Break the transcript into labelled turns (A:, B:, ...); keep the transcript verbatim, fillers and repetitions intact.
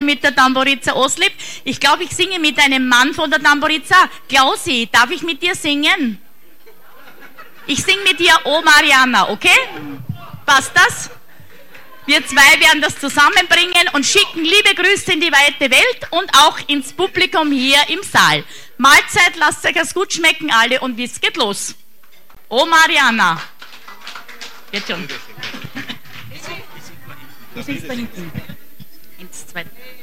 A: mit der Tamburiza Oslip. Ich glaube, ich singe mit einem Mann von der Tamburiza. Klausi, darf ich mit dir singen? Ich singe mit dir O Mariana, okay? Passt das? Wir zwei werden das zusammenbringen und schicken liebe Grüße in die weite Welt und auch ins Publikum hier im Saal. Mahlzeit, lasst euch das gut schmecken alle und es geht los. O Mariana. Jetzt schon. Du singst da hinten. Eins, zwei, drei.